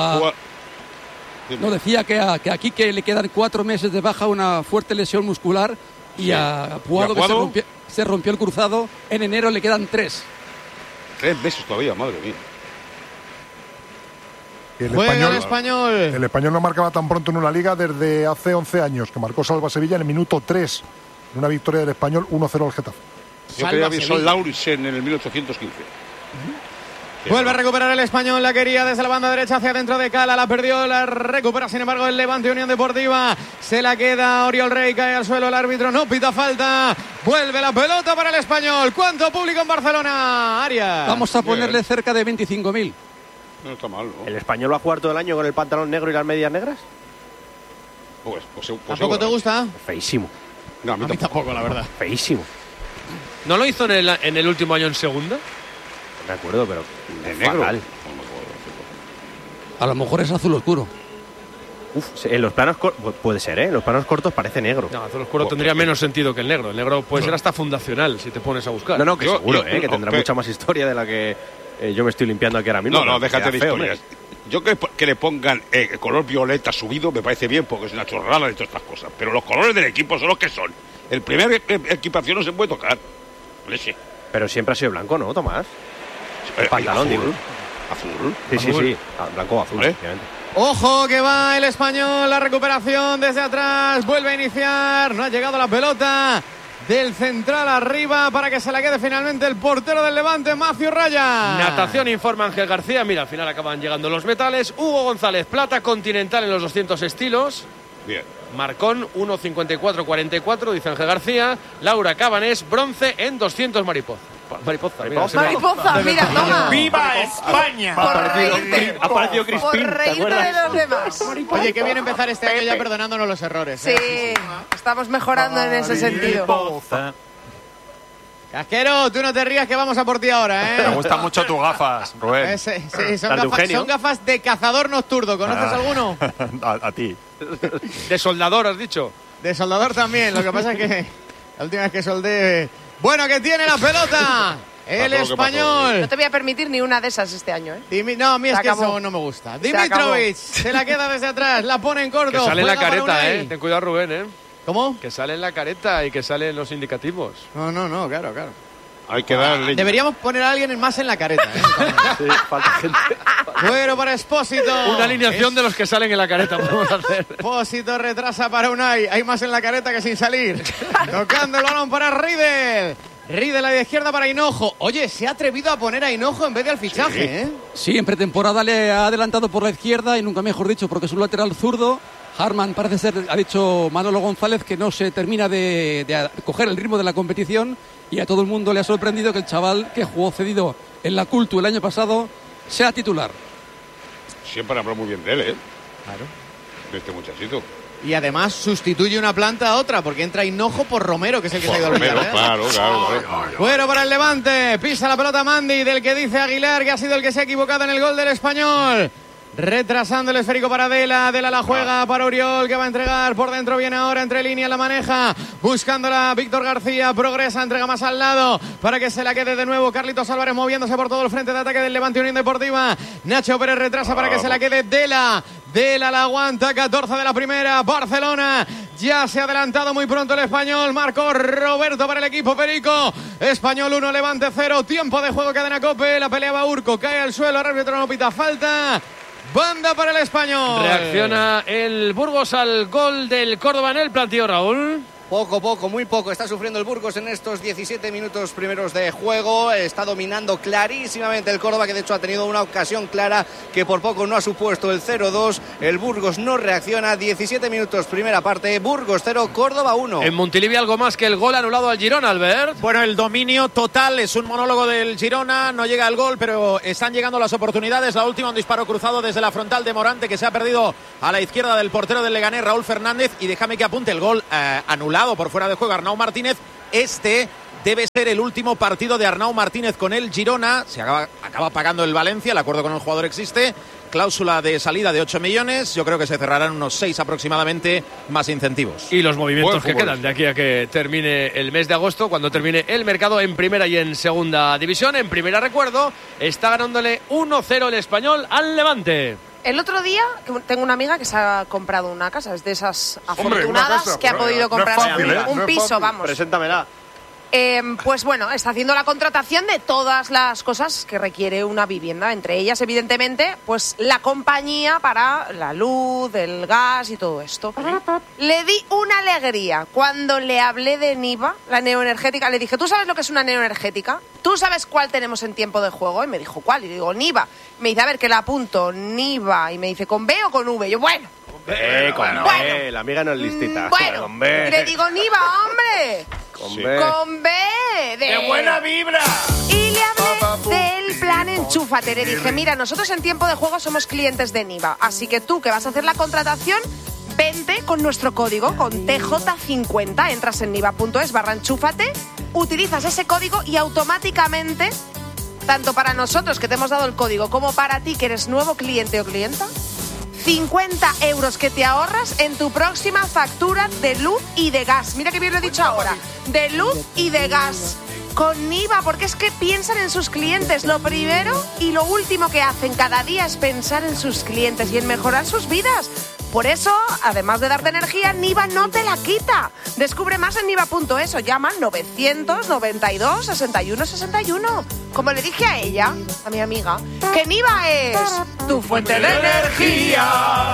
No, decía que a Quique le quedan 4 meses de baja, una fuerte lesión muscular, y a Puado, que se rompió el cruzado en enero, le quedan 3. 3 meses todavía, madre mía. El español. El Español no marcaba tan pronto en una liga desde hace 11 años, que marcó Salva Sevilla en el minuto 3, en una victoria del Español 1-0 al Getafe. Yo quería ver Sol Laurisen en el 1815. Vuelve a recuperar el Español, la quería desde la banda derecha hacia dentro de Cala, la perdió, la recupera sin embargo el Levante Unión Deportiva, se la queda Oriol Rey, cae al suelo, el árbitro no pita falta, vuelve la pelota para el Español. ¿Cuánto público en Barcelona, Arias? Vamos a ponerle cerca de 25.000. No está mal, ¿no? ¿El Español va a jugar todo el año con el pantalón negro y las medias negras? Pues ¿Tampoco te gusta? Feísimo. No, a mí tampoco, la verdad. Feísimo. ¿No lo hizo en el último año en segunda? No me acuerdo, pero de negro. A lo mejor es azul oscuro. En los planos puede ser, ¿eh? En los planos cortos parece negro. No, azul oscuro tendría menos sentido que el negro. El negro puede ser hasta fundacional si te pones a buscar. No, que seguro, que tendrá mucha más historia de la que yo me estoy limpiando aquí ahora mismo. No, déjate de historias. Yo que le pongan color violeta subido me parece bien, porque es una chorrada de todas estas cosas. Pero los colores del equipo son los que son. El primer equipación no se puede tocar. Leche. Pero siempre ha sido blanco, ¿no, Tomás? El pantalón, digo. ¿Azul? Sí. Blanco o azul, obviamente. Ojo que va el Español, la recuperación desde atrás, vuelve a iniciar, no ha llegado la pelota del central arriba para que se la quede finalmente el portero del Levante, Macio Raya. Natación, informa Ángel García, mira, al final acaban llegando los metales. Hugo González, plata continental en los 200 estilos. Bien. Marcón, 1.54.44, dice Ángel García. Laura Cabanés, bronce en 200 mariposa. Mariposa, mira, toma. ¡Viva España! Ha aparecido Crispín. Por reírte de los demás. Oye, qué bien empezar este año ya perdonándonos los errores. Sí, estamos mejorando en ese sentido. Casquero, tú no te rías que vamos a por ti ahora, ¿eh? Me gustan mucho tus gafas, Rubén. Sí, son gafas de cazador nocturno. ¿Conoces alguno? A ti. De soldador, has dicho. De soldador también. Lo que pasa es que la última vez que soldé... Bueno, que tiene la pelota el Español. No te voy a permitir ni una de esas este año, ¿eh? No, a mí es que eso no me gusta. Dimitrovic se la queda desde atrás, la pone en corto. Que sale en la careta, Ten cuidado, Rubén, ¿Cómo? Que sale en la careta y que sale en los indicativos. No, claro. Hay que darle. Deberíamos poner a alguien más en la careta, Sí, falta gente. Bueno, para Expósito. Una alineación de los que salen en la careta podemos hacer. Expósito retrasa para Unai. Hay más en la careta que sin salir. Tocando el balón para Riedel. Riedel a la izquierda para Hinojo. Oye, se ha atrevido a poner a Hinojo en vez de al fichaje, Sí, en pretemporada le ha adelantado por la izquierda y nunca mejor dicho, porque es un lateral zurdo. Harman parece ser, ha dicho Manolo González, que no se termina de coger el ritmo de la competición, y a todo el mundo le ha sorprendido que el chaval que jugó cedido en la Cultu el año pasado sea titular. Siempre habló muy bien de él, Claro. De este muchachito. Y además sustituye una planta a otra, porque entra Hinojo por Romero, que es el que se ha ido al Villarreal. Claro. Bueno, para el Levante, pisa la pelota Mandy, del que dice Aguilar, que ha sido el que se ha equivocado en el gol del Español. Retrasando el esférico para Dela la juega para Oriol, que va a entregar por dentro, viene ahora entre líneas, la maneja, buscándola Víctor García, progresa, entrega más al lado para que se la quede de nuevo Carlitos Álvarez, moviéndose por todo el frente de ataque del Levante Unión Deportiva. Nacho Pérez retrasa para que se la quede Dela la aguanta, 14 de la primera. Barcelona ya se ha adelantado muy pronto el Español, marcó Roberto para el equipo Perico. Español 1, Levante 0, tiempo de juego, cadena COPE, la peleaba Urco, cae al suelo, el árbitro no pita falta. Banda para el Español. Reacciona el Burgos al gol del Córdoba en el plantío, Raúl. Poco, muy poco está sufriendo el Burgos en estos 17 minutos primeros de juego. Está dominando clarísimamente el Córdoba, que de hecho ha tenido una ocasión clara que por poco no ha supuesto el 0-2. El Burgos no reacciona. 17 minutos primera parte, Burgos 0, Córdoba 1. En Montilivi algo más que el gol anulado al Girona, Albert. Bueno, el dominio total, es un monólogo del Girona, no llega el gol, pero están llegando las oportunidades. La última, un disparo cruzado desde la frontal de Morante, que se ha perdido a la izquierda del portero del Leganés, Raúl Fernández, y déjame que apunte el gol anulado por fuera de juego, Arnau Martínez. Este debe ser el último partido de Arnau Martínez con el Girona. Se acaba pagando el Valencia, el acuerdo con el jugador existe. Cláusula de salida de 8 millones. Yo creo que se cerrarán unos 6 aproximadamente, más incentivos. Y los movimientos que quedan de aquí a que termine el mes de agosto, cuando termine el mercado en primera y en segunda división. En primera, recuerdo, está ganándole 1-0 el Español al Levante. El otro día tengo una amiga que se ha comprado una casa, es de esas afortunadas que ha podido comprarse un piso, vamos. Preséntamela. Pues bueno, está haciendo la contratación de todas las cosas que requiere una vivienda, entre ellas, evidentemente, pues la compañía para la luz, el gas y todo esto. Le di una alegría cuando le hablé de Niva, la neoenergética. Le dije, ¿tú sabes lo que es una neoenergética? ¿Tú sabes cuál tenemos en tiempo de juego? Y me dijo, ¿cuál? Y digo, Niva. Me dice, a ver, que la apunto, Niva. Y me dice, ¿con B o con V? Y yo, bueno. Con B, la amiga no es listita. Bueno, con B. y le digo, Niva, hombre. Con B. Con B. ¡De buena vibra! Y le hablé del plan Enchúfate. Le dije, mira, nosotros en tiempo de juego somos clientes de Niva. Así que tú, que vas a hacer la contratación, vente con nuestro código, con TJ50. Entras en niva.es/enchúfate, utilizas ese código y automáticamente, tanto para nosotros que te hemos dado el código, como para ti que eres nuevo cliente o clienta, 50 euros que te ahorras en tu próxima factura de luz y de gas. Mira que bien lo he dicho ahora. De luz y de gas. Con Niva, porque es que piensan en sus clientes. Lo primero y lo último que hacen cada día es pensar en sus clientes y en mejorar sus vidas. Por eso, además de darte energía, Niva no te la quita. Descubre más en niva.es o llama al 992 61 61. Como le dije a ella, a mi amiga, que Niva es tu fuente de energía.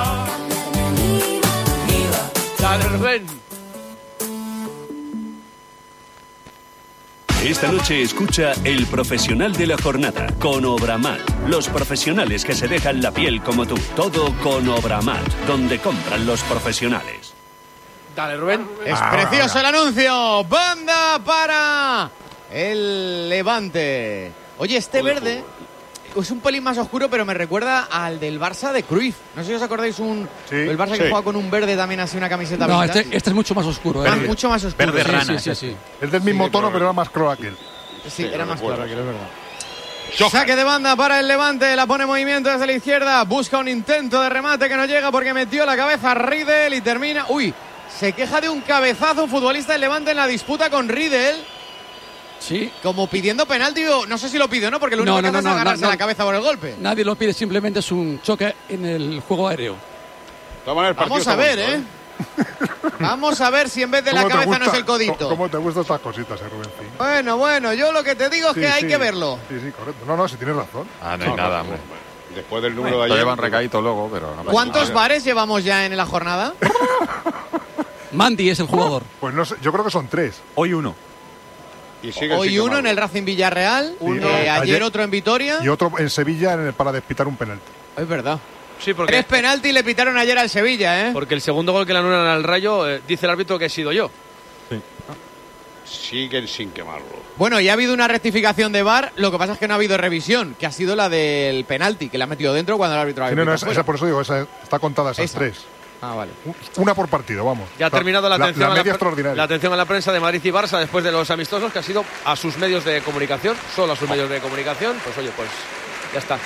Dale, Rubén. Esta noche escucha El Profesional de la Jornada con Obramat. Los profesionales que se dejan la piel como tú. Todo con Obramat, donde compran los profesionales. Dale, Rubén. Es precioso el anuncio. Banda para el Levante. Oye, este verde es un pelín más oscuro, pero me recuerda al del Barça de Cruyff. No sé si os acordáis el Barça que juega con un verde también, así una camiseta. No, este es mucho más oscuro. Mucho más oscuro. Verde rana. Sí. Es del mismo tono, pero era más claro aquel. Sí, era más claro aquel, es verdad. Saque de banda para el Levante, la pone en movimiento desde la izquierda, busca un intento de remate que no llega porque metió la cabeza a Riedel y termina... Uy, se queja de un cabezazo un futbolista del Levante en la disputa con Riedel. Sí. Como pidiendo penalti, no sé si lo pide o no, porque lo único que hace es agarrarse la cabeza por el golpe. Nadie lo pide, simplemente es un choque en el juego aéreo. Vamos a ver, Vamos a ver si en vez de la cabeza no es el codito. ¿Cómo te gustan estas cositas, Rubén? Bueno, yo lo que te digo es que hay que verlo. Sí, correcto. No, si tienes razón. No hay nada, hombre. Después del número de ayer... Lo llevan recaído luego, pero... No ¿Cuántos bares llevamos ya en la jornada? Mandy es el jugador. Pues no sé, yo creo que son 3. Hoy 1. Hoy uno en el Racing Villarreal, ayer otro en Vitoria. Y otro en Sevilla para despitar un penalti. Es verdad. Sí, porque 3 penaltis le pitaron ayer al Sevilla, Porque el segundo gol que le anulan al Rayo, dice el árbitro que he sido yo. Sí. Siguen sin quemarlo. Bueno, ya ha habido una rectificación de VAR, lo que pasa es que no ha habido revisión, que ha sido la del penalti, que le ha metido dentro cuando el árbitro ha esa, por eso digo, está contada esas 3. Ah, vale. Una por partido, vamos. Ya ha terminado la atención, la atención a la prensa de Madrid y Barça después de los amistosos, que ha sido a sus medios de comunicación, solo a sus medios de comunicación. Pues oye, pues ya está.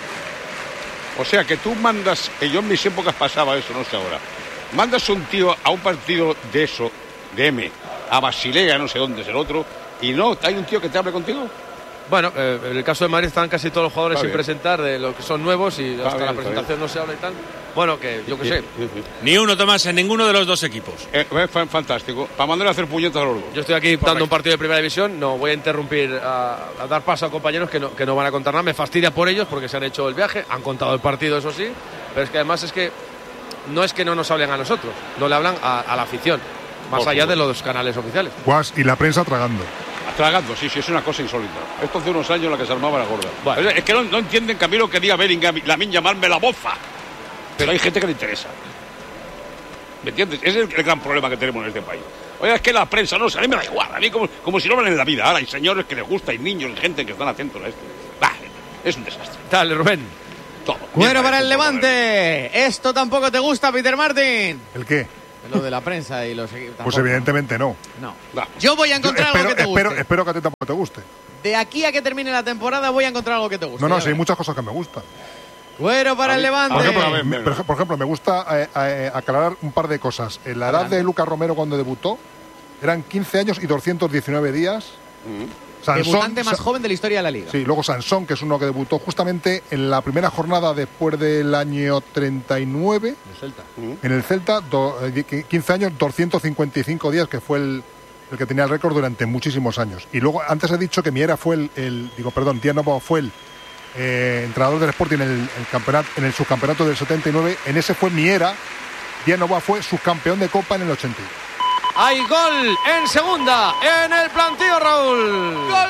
O sea, que tú mandas, yo en mis épocas pasaba eso, no sé ahora, mandas un tío a un partido de eso, de M, a Basilea, no sé dónde es el otro, y no, hay un tío que te hable contigo. Bueno, en el caso de Madrid están casi todos los jugadores sin presentar, de los que son nuevos, y hasta la presentación no se habla y tal. Bueno, que yo qué sé. Ni uno, Tomás, en ninguno de los dos equipos. Fantástico. Para mandar a hacer puñetas a los dos. Yo estoy aquí dando un partido de primera división, no voy a interrumpir a dar paso a compañeros que no van a contar nada. Me fastidia por ellos porque se han hecho el viaje, han contado el partido, eso sí, pero es que además no es que no nos hablen a nosotros, no le hablan a la afición. más allá de los canales oficiales. Guas, y la prensa tragando. Tragando, sí, es una cosa insólita. Esto hace unos años la que se armaba la gorda. Bueno. Es que no entienden, Camilo, que diga Bellingham, Lamine llamarme la bofa. Pero hay gente que le interesa. ¿Me entiendes? Ese es el gran problema que tenemos en este país. Oye, es que la prensa no, a mí me da igual, a mí como si no hablan en la vida. Ahora hay señores que les gusta, hay niños, hay gente que están atentos a esto. Es un desastre. Dale, Rubén. Todo. Bueno, para el Levante. ¿Esto tampoco te gusta, Peter Martin? ¿El qué? Lo de la prensa y los equipos. Pues evidentemente no. No. Yo voy a encontrar algo que te guste. Espero que a ti tampoco te guste. De aquí a que termine la temporada voy a encontrar algo que te guste. No, sí, hay muchas cosas que me gustan. Bueno, para el Levante. Por ejemplo, me gusta aclarar un par de cosas. En la edad de Lucas Romero cuando debutó, eran 15 años y 219 días. Debutante más joven de la historia de la Liga. Sí, luego Sansón, que es uno que debutó justamente en la primera jornada después del año 39. En el Celta, 15 años, 255 días, que fue el que tenía el récord durante muchísimos años. Y luego, antes he dicho que Miera fue Díaz Nova fue el entrenador del Sporting en el subcampeonato del 79. En ese fue Miera. Díaz Nova fue subcampeón de Copa en el 81. Hay gol en segunda, en el plantío, Raúl. Gol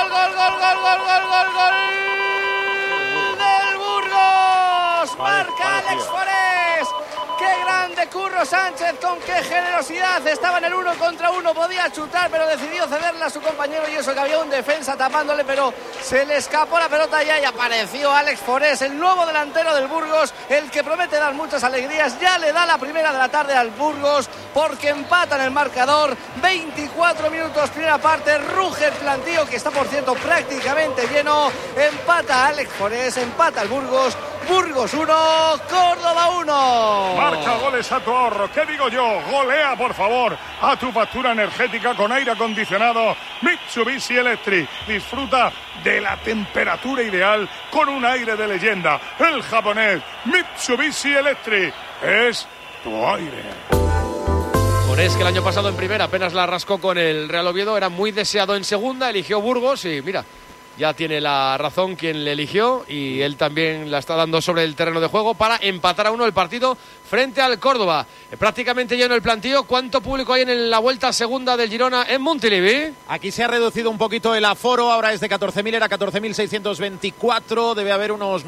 del Burgos. Marca Alex Forés. ¡Qué grande Curro Sánchez! ¡Con qué generosidad! Estaba en el 1 contra 1, podía chutar, pero decidió cederle a su compañero, y eso que había un defensa tapándole, pero se le escapó la pelota ya y apareció Alex Forés, el nuevo delantero del Burgos, el que promete dar muchas alegrías. Ya le da la primera de la tarde al Burgos, porque empatan el marcador. 24 minutos, primera parte, ruge el plantío, que está, por cierto, prácticamente lleno. Empata Alex Forés, empata el Burgos. Burgos 1, Córdoba 1. Marca goles a tu ahorro. ¿Qué digo yo? Golea, por favor, a tu factura energética con aire acondicionado Mitsubishi Electric. Disfruta de la temperatura ideal con un aire de leyenda. El japonés Mitsubishi Electric es tu aire. Forés, que el año pasado en primera apenas la rascó con el Real Oviedo, era muy deseado en segunda, eligió Burgos y mira, ya tiene la razón quien le eligió, y él también la está dando sobre el terreno de juego para empatar a 1 el partido frente al Córdoba. Prácticamente lleno el plantío. ¿Cuánto público hay en la vuelta segunda del Girona en Montilivi? Aquí se ha reducido un poquito el aforo, ahora es de 14.000, era 14.624, debe haber unos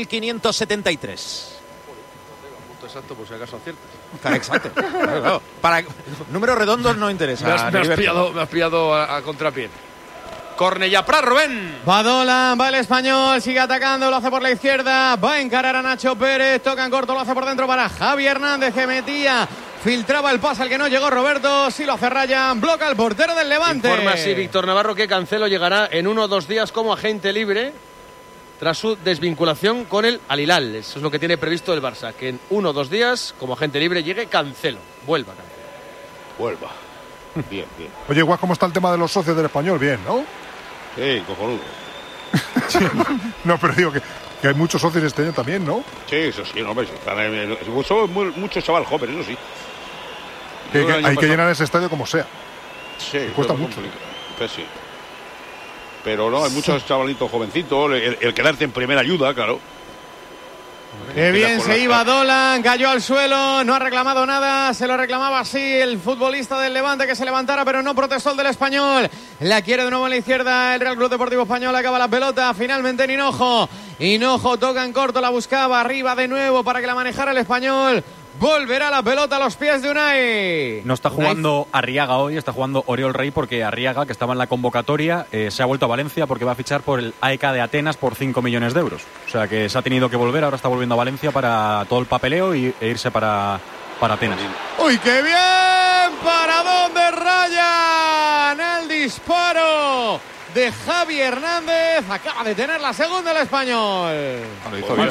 9.573. Exacto, por si acaso aciertas. Exacto. Claro. Para números redondos no interesa. Me has pillado a contrapié. Cornellà Prat, Rubén. Va Dolan, va el español, sigue atacando, lo hace por la izquierda, va a encarar a Nacho Pérez, toca en corto, lo hace por dentro para Javi Hernández, que metía, filtraba el pase al que no llegó Roberto, sí lo hace Ryan, bloca el portero del Levante. Informa así Víctor Navarro que Cancelo llegará en 1 o 2 días como agente libre tras su desvinculación con el Al Hilal. Eso es lo que tiene previsto el Barça, que en 1 o 2 días como agente libre llegue Cancelo. Vuelva Cancelo. Vuelva. Bien. Oye, Guas, ¿cómo está el tema de los socios del Español? Bien, ¿no? Sí, cojonudo. No, pero digo que hay muchos socios este año también, ¿no? Sí, eso sí, no, hombre. Son muchos chaval jóvenes, eso sí. Hay que llenar ese estadio como sea. Sí, cuesta mucho. Pues sí. Pero no, hay muchos chavalitos jovencitos. El quedarte en primera ayuda, claro. Qué bien se iba Dolan, cayó al suelo, no ha reclamado nada, se lo reclamaba así el futbolista del Levante, que se levantara, pero no protestó el del Español. La quiere de nuevo en la izquierda el Real Club Deportivo Español, acaba la pelota, finalmente en Hinojo toca en corto, la buscaba arriba de nuevo para que la manejara el Español. Volverá la pelota a los pies de Unai. No está jugando Arriaga hoy, está jugando Oriol Rey, porque Arriaga, que estaba en la convocatoria, se ha vuelto a Valencia porque va a fichar por el AEK de Atenas por 5 millones de euros. O sea que se ha tenido que volver, ahora está volviendo a Valencia para todo el papeleo e irse para Atenas. ¡Uy, qué bien! ¿Para dónde Ryan? El disparo de Javi Hernández, acaba de tener la segunda el Español. Un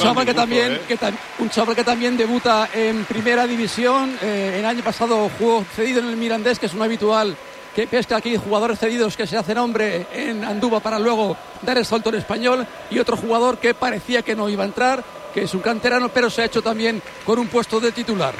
chaval que también debuta en primera división. El año pasado jugó cedido en el Mirandés, que es un habitual que pesca aquí jugadores cedidos que se hacen hombre en Andúba para luego dar el salto en Español, y otro jugador que parecía que no iba a entrar, que es un canterano, pero se ha hecho también con un puesto de titular.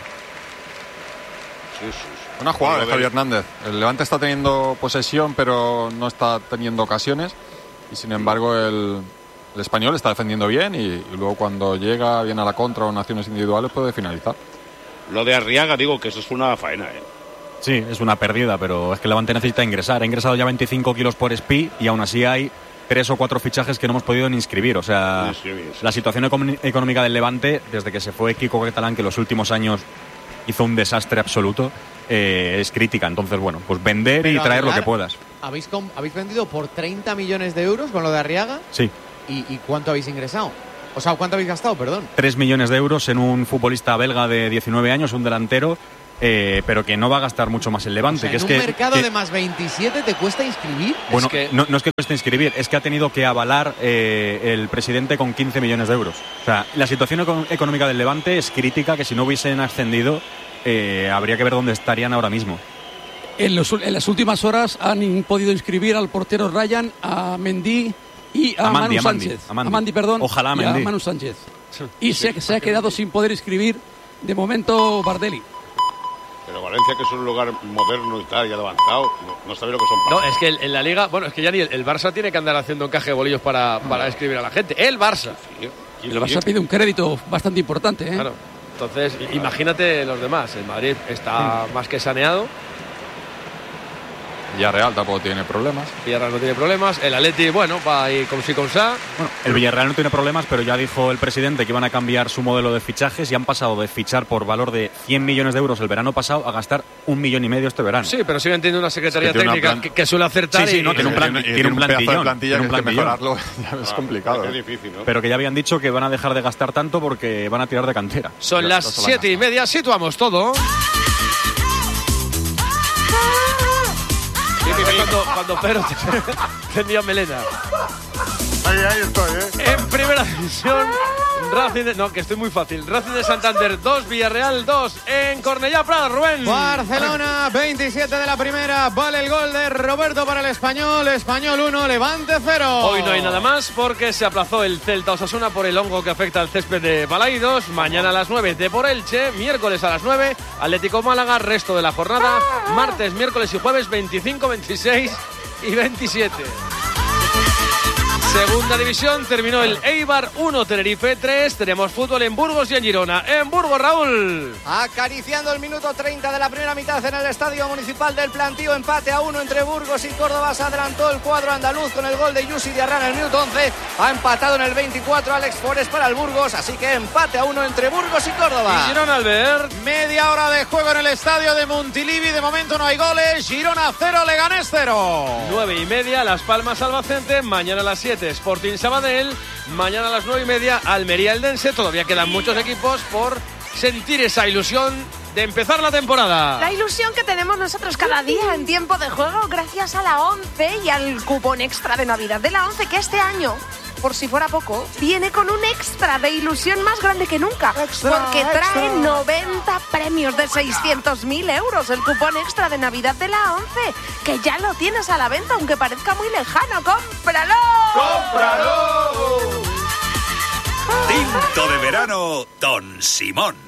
Sí. Una jugada de Javi Hernández. El Levante está teniendo posesión, pero no está teniendo ocasiones, y sin embargo el Español está defendiendo bien, y luego cuando llega bien a la contra o en acciones individuales puede finalizar. Lo de Arriaga, digo que eso es una faena, Sí, es una pérdida, pero es que el Levante necesita ingresar. Ha ingresado ya 25 kilos por SPI y aún así hay 3 o 4 fichajes que no hemos podido ni inscribir. O sea, la situación económica del Levante, desde que se fue Kiko Catalán, que los últimos años hizo un desastre absoluto, es crítica. Entonces, bueno, pues vender y traer lo que puedas. ¿Habéis vendido por 30 millones de euros con lo de Arriaga? Sí. ¿Y cuánto habéis ingresado? O sea, ¿cuánto habéis gastado, perdón? 3 millones de euros en un futbolista belga de 19 años, un delantero, pero que no va a gastar mucho más el Levante. O sea, que en un mercado de más 27 te cuesta inscribir. Bueno, no es que cueste inscribir, es que ha tenido que avalar el presidente con 15 millones de euros. O sea, la situación económica del Levante es crítica, que si no hubiesen ascendido, habría que ver dónde estarían ahora mismo. En las últimas horas han podido inscribir al portero Ryan, a Mendy y a Manu Sánchez. A Mandi, perdón. Ojalá a Mendy. Manu Sánchez. Y se ha quedado sin poder inscribir de momento Bardelli. Pero Valencia, que es un lugar moderno y tal, ya avanzado, no sabe lo que son. No, es que en la Liga, bueno, es que ya ni el Barça tiene que andar haciendo encaje de bolillos para escribir a la gente. El Barça. El Barça pide un crédito bastante importante, ¿eh? Claro. Entonces, imagínate los demás. El Madrid está más que saneado. Villarreal tampoco tiene problemas. Villarreal no tiene problemas. El Atleti, bueno, va ahí con sí con sa. Bueno, el Villarreal no tiene problemas, pero ya dijo el presidente que iban a cambiar su modelo de fichajes y han pasado de fichar por valor de 100 millones de euros el verano pasado a gastar 1,5 millones este verano. Sí, pero siguen teniendo una secretaría técnica que suele acertar. Sí, no, tiene un plantillón. Plantilla que mejorarlo ya es complicado. Es difícil, ¿no? Pero que ya habían dicho que van a dejar de gastar tanto porque van a tirar de cantera. Son las 7:30, situamos todo. Cuando Pedro tenía melena. Ahí estoy, En primera división, que estoy muy fácil. Racing de Santander 2, Villarreal 2. En Cornellá Prada, Rubén. Barcelona 27 de la primera. Vale el gol de Roberto para el Español. Español 1, Levante 0. Hoy no hay nada más porque se aplazó el Celta Osasuna por el hongo que afecta al césped de Balaidos. Mañana a las 9 Depor Elche. Miércoles a las 9 Atlético Málaga. Resto de la jornada martes, miércoles y jueves 25, 26 y 27. Segunda división, terminó el Eibar 1, Tenerife 3. Tenemos fútbol en Burgos y en Girona. En Burgos, Raúl. Acariciando el minuto 30 de la primera mitad en el Estadio Municipal del Plantío. Empate a 1 entre Burgos y Córdoba. Se adelantó el cuadro andaluz con el gol de Yusi Diarra en el minuto 11. Ha empatado en el 24 Alex Forés para el Burgos. Así que empate a 1 entre Burgos y Córdoba. Y Girona, Albert. Media hora de juego en el estadio de Montilivi. De momento no hay goles. Girona 0, Leganés 0. 9:30, Las Palmas Albacete. Mañana a las 7 Sporting Sabadell. Mañana a las 9:30 Almería Eldense. Todavía quedan muchos equipos por sentir esa ilusión de empezar la temporada. La ilusión que tenemos nosotros cada día en tiempo de juego gracias a la 11 y al cupón extra de Navidad de la 11, que este año, por si fuera poco, viene con un extra de ilusión más grande que nunca. Porque trae 90 premios de 600.000 euros. El cupón extra de Navidad de la 11, que ya lo tienes a la venta, aunque parezca muy lejano. ¡Cómpralo! ¡Cómpralo! Tinto de verano, Don Simón.